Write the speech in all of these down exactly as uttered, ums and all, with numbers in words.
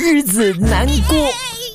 日子难过。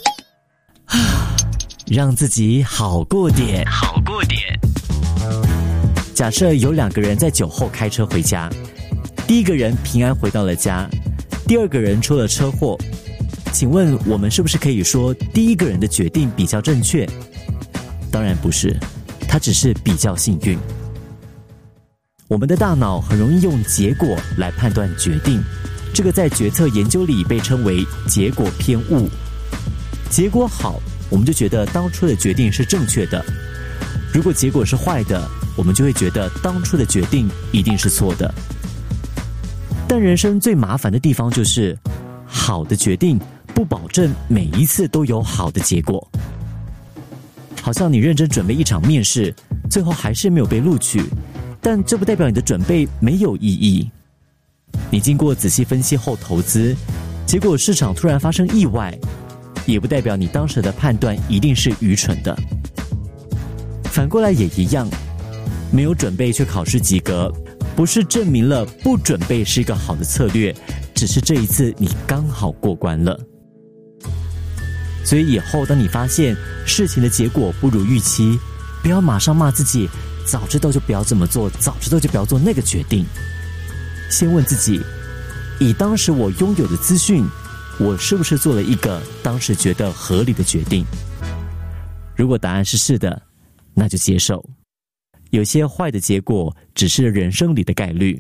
让自己好过点，好过点。假设有两个人在酒后开车回家，第一个人平安回到了家，第二个人出了车祸。请问我们是不是可以说第一个人的决定比较正确？当然不是，他只是比较幸运。我们的大脑很容易用结果来判断决定，这个在决策研究里被称为结果偏误。结果好，我们就觉得当初的决定是正确的；如果结果是坏的，我们就会觉得当初的决定一定是错的。但人生最麻烦的地方就是，好的决定不保证每一次都有好的结果。好像你认真准备一场面试，最后还是没有被录取，但这不代表你的准备没有意义。你经过仔细分析后投资，结果市场突然发生意外，也不代表你当时的判断一定是愚蠢的。反过来也一样，没有准备却考试及格，不是证明了不准备是一个好的策略，只是这一次你刚好过关了。所以以后当你发现事情的结果不如预期，不要马上骂自己，早知道就不要这么做，早知道就不要做那个决定。先问自己，以当时我拥有的资讯，我是不是做了一个当时觉得合理的决定？如果答案是是的，那就接受。有些坏的结果只是人生里的概率。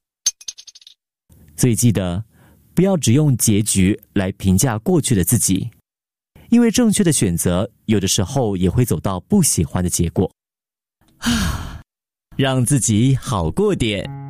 所以记得，不要只用结局来评价过去的自己，因为正确的选择有的时候也会走到不喜欢的结果。让自己好过点。